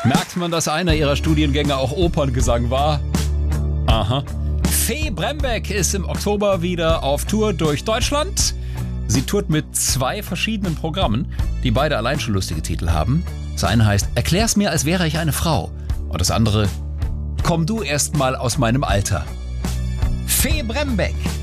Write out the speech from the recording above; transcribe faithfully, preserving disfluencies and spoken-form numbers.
Merkt man, dass einer ihrer Studiengänge auch Operngesang war? Aha. Fee Brembeck ist im Oktober wieder auf Tour durch Deutschland. Sie tourt mit zwei verschiedenen Programmen, die beide allein schon lustige Titel haben. Das eine heißt Erklär's mir, als wäre ich eine Frau. Und das andere Komm du erst mal aus meinem Alter. Fee Brembeck.